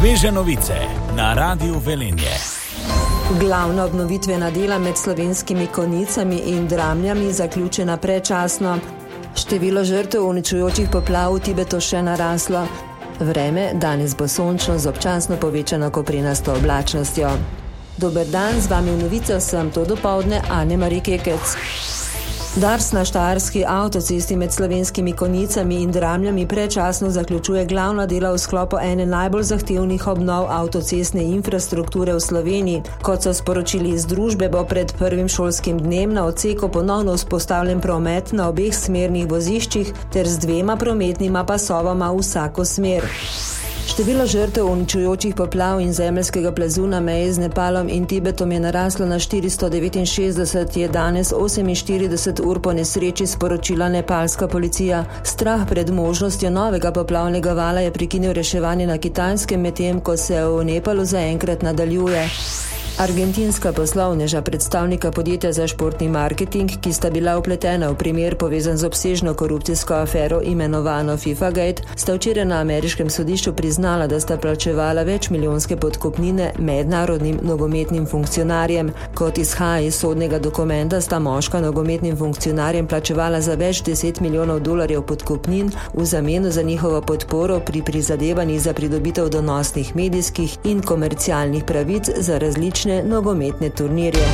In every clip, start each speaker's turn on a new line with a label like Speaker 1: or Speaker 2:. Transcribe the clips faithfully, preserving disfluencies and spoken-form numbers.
Speaker 1: Sveže novice na Radiu Velenje.
Speaker 2: Glavna obnovitvena dela med Slovenskimi Konjicami in Dramljami zaključena predčasno. Število žrtev uničujočih poplav v Tibetu še naraslo. Vreme danes bo sončno z občasno povečano koprenasto oblačnostjo. Dober dan, z vami v novicah sem to dopoldne Ane-Mari Kekec. Dars na štajerski avtocesti med Slovenskimi Konjicami in Dramljami predčasno zaključuje glavna dela v sklopu ene najbolj zahtevnih obnov avtocestne infrastrukture v Sloveniji. Kot so sporočili iz družbe, bo pred prvim šolskim dnem na odseku ponovno vzpostavljen promet na obeh smernih voziščih ter z dvema prometnima pasovama v vsako smer. Število žrtev uničujočih poplav in zemeljskega plazu na meji z Nepalom in Tibetom je naraslo na štiristo devetinšestdeset, je danes oseminštirideset ur po nesreči sporočila nepalska policija. Strah pred možnostjo novega poplavnega vala je prekinil reševanje na Kitajskem, medtem ko se v Nepalu zaenkrat nadaljuje. Argentinska poslovneža, predstavnika podjetja za športni marketing, ki sta bila vpletena v primer povezan z obsežno korupcijsko afero imenovano FIFA-gate, sta včeraj na ameriškem sodišču priznala, da sta plačevala večmilijonske podkupnine mednarodnim nogometnim funkcionarjem. Kot izhaja iz sodnega dokumenta, sta moška nogometnim funkcionarjem plačevala za več deset milijonov dolarjev podkupnin v zameno za njihovo podporo pri prizadevanjih za pridobitev donosnih medijskih in komercialnih pravic za različne nogometne turnirje.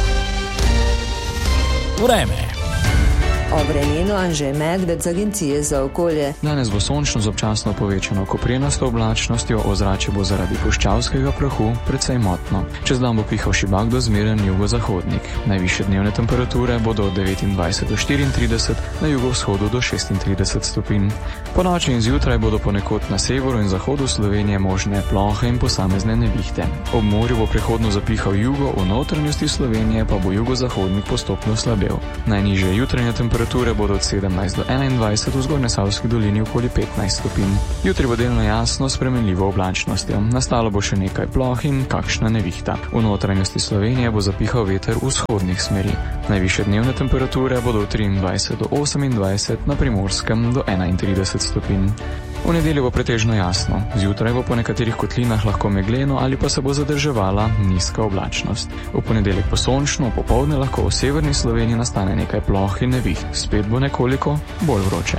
Speaker 1: Vreme.
Speaker 2: O vremenu Anže Medved z Agencije za okolje.
Speaker 3: Danes bo sončno z občasno povečano koprenasto oblačnostjo, ozračje bo zaradi puščavskega prahu precej motno. Čez dan bo pihal šibak do zmeren jugozahodnik. Najvišje dnevne temperature bodo od devetindvajset do štiriintrideset, na jugovzhodu do šestintrideset stopinj. Po noči in zjutraj bodo ponekod na severu in zahodu Slovenije možne plohe in posamezne nevihte. Ob morju bo prehodno zapihal jugo, v notranjosti Slovenije pa bo jugozahodnik postopno slabel. Najnižje jutranje temperature Temperature bodo od sedemnajst do enaindvajset, v Zgornjesavski dolini okoli petnajst stopinj. Jutri bo delno jasno s spremenljivo oblačnostjo. Nastalo bo še nekaj ploh in kakšna nevihta. V notranjosti Slovenije bo zapihal veter vzhodnih smeri. Najvišje dnevne temperature bodo od triindvajset do osemindvajset, na Primorskem do enaintrideset stopinj. V nedeljo bo pretežno jasno. Zjutraj bo po nekaterih kotlinah lahko megleno ali pa se bo zadrževala nizka oblačnost. V ponedeljek bo sončno, popoldne lahko v severni Sloveniji nastane nekaj ploh in neviht. Spet bo nekoliko bolj vroče.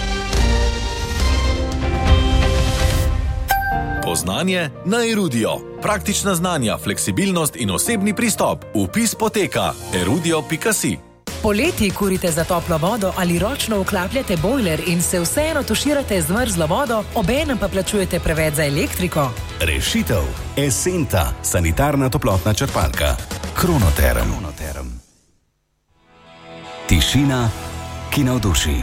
Speaker 1: Poznanje na Erudio. Praktična znanja, fleksibilnost in osebni pristop. Vpis poteka erudio pika si.
Speaker 4: Poleti kurite za toplo vodo ali ročno vklapljate bojler in se vseeno tuširate z mrzlo vodo, obenem pa plačujete preveč za elektriko?
Speaker 5: Rešitev. Esenta, sanitarna toplotna črpalka. Kronoterm. Kronoterm. Tišina, ki navduši.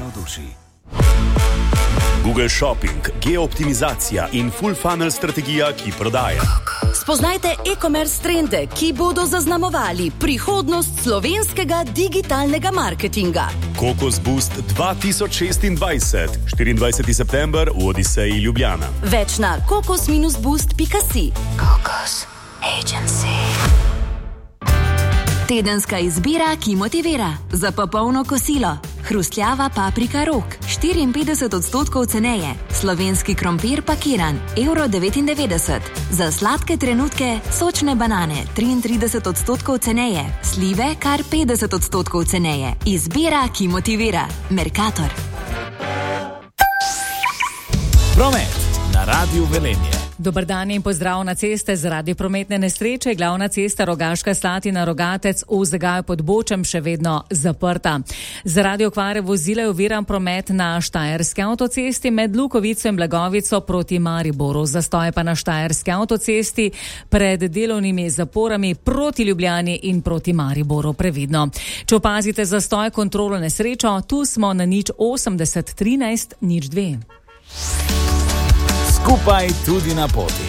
Speaker 5: Google Shopping, geooptimizacija in full funnel strategija, ki prodaja.
Speaker 6: Spoznajte e-commerce trende, ki bodo zaznamovali prihodnost slovenskega digitalnega marketinga.
Speaker 5: Kokos Boost dva tisoč šestindvajset, štiriindvajseti september v Odiseji Ljubljana.
Speaker 6: Več na kokos boost pika si. Kokos Agency. Tedenska izbira, ki motivira. Za popolno kosilo. Hrustljava paprika rok, štiriinpetdeset odstotkov ceneje. Slovenski krompir pakiran, evro devetindevetdeset. Za sladke trenutke, sočne banane, triintrideset odstotkov ceneje. Slive, kar petdeset odstotkov ceneje. Izbira, ki motivira. Mercator.
Speaker 1: Promet na Radiu Velenje.
Speaker 7: Dobar dan in pozdrav na ceste. Zaradi prometne nesreče glavna cesta Rogaška Slatina Rogatec v Zagaju pod Bočem še vedno zaprta. Zaradi okvare vozila je oviran promet na štajerski avtocesti med Lukovico in Blagovico proti Mariboru. Zastoj pa na štajerski avtocesti pred delovnimi zaporami proti Ljubljani in proti Mariboru. Previdno. Če opazite zastoj, kontrolo, nesrečo, tu smo na nič osemdeset trinajst nič dve.
Speaker 1: Skupaj tudi na poti.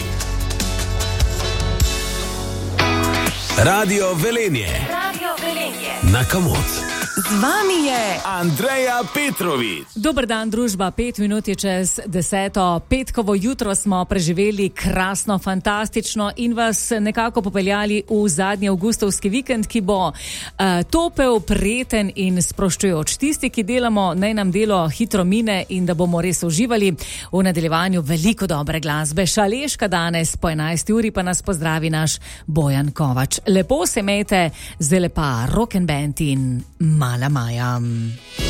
Speaker 1: Radio Velenje.
Speaker 6: Radio Velenje.
Speaker 1: Na Kamot.
Speaker 4: Z vami je
Speaker 1: Andreja Petrović.
Speaker 7: Dober dan, družba. Pet minut je čez deseto. Petkovo jutro smo preživeli krasno, fantastično in vas nekako popeljali v zadnji avgustovski vikend, ki bo uh, topel, prijeten in sproščujoč. Tisti, ki delamo, naj nam delo hitro mine in da bomo res uživali v nadaljevanju veliko dobre glasbe. Šaleška danes po enajsti uri pa nas pozdravi naš Bojan Kovač. Lepo se imejte, zdaj lepa rock and band in Mala Maja.